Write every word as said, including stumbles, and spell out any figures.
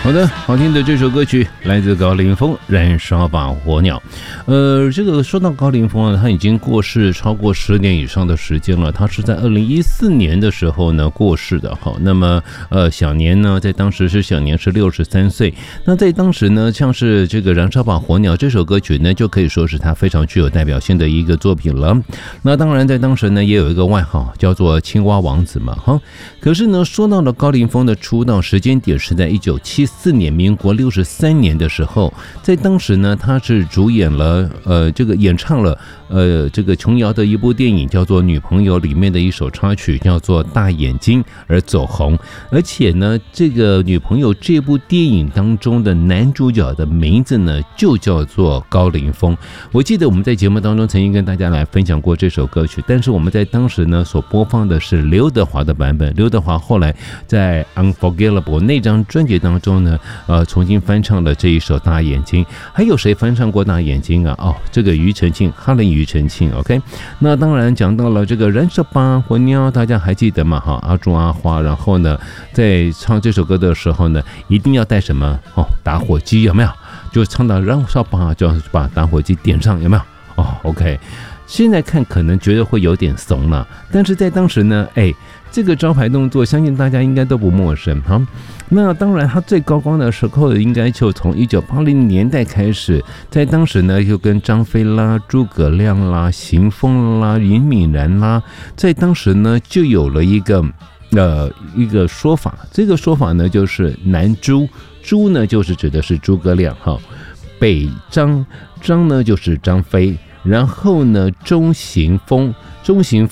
好的，好听的这首歌曲来自高凌风《燃烧吧火鸟》。呃，这个说到高凌风啊，他已经过世超过十年以上的时间了。他是在二零一四年的时候呢过世的。好，那么呃，享年呢，在当时是享年是六十三岁。那在当时呢，像是这个《燃烧吧火鸟》这首歌曲呢，就可以说是他非常具有代表性的一个作品了。那当然，在当时呢，也有一个外号叫做青蛙王子嘛。哈，可是呢，说到了高凌风的出道时间点是在一九七四年，民国六十三年的时候，在当时呢，他是主演了呃，这个演唱了呃，这个琼瑶的一部电影叫做《女朋友》里面的一首插曲叫做《大眼睛》而走红，而且呢，这个《女朋友》这部电影当中的男主角的名字呢，就叫做高凌风。我记得我们在节目当中曾经跟大家来分享过这首歌曲，但是我们在当时呢所播放的是刘德华的版本。刘德华后来在《Unforgettable》那张专辑当中呢，呃，重新翻唱了这一首《大眼睛》。还有谁翻唱过《大眼睛》啊？哦，这个庾澄庆，哈林庾澄庆。OK， 那当然讲到了这个《燃烧吧火鸟》，大家还记得吗？哈，阿朱阿花。然后呢，在唱这首歌的时候呢，一定要带什么？哦，打火机有没有？就唱到燃烧吧，就要把打火机点上，有没有？哦 ，OK。现在看可能觉得会有点怂了，但是在当时呢，哎，这个招牌动作相信大家应该都不陌生哈。那当然，他最高光的时候应该就从一九八零年代开始，在当时呢，就跟张飞啦、诸葛亮啦、邢峰啦、林敏然啦，在当时呢就有了一个呃一个说法，这个说法呢就是南诸，诸呢就是指的是诸葛亮哈，北张张呢就是张飞。然后呢，中行风，中行